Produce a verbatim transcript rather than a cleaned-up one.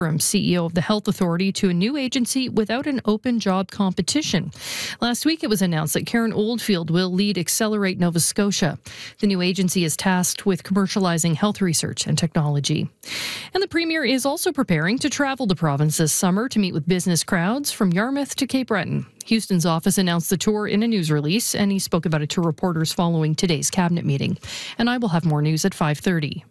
From C E O of the Health Authority to a new agency without an open job competition. Last week, it was announced that Karen Oldfield will lead Accelerate Nova Scotia. The new agency is tasked with commercializing health research and technology. And the Premier is also preparing to travel the province this summer to meet with business crowds from Yarmouth to Cape Breton. Houston's office announced the tour in a news release, and he spoke about it to reporters following today's cabinet meeting. And I will have more news at five thirty.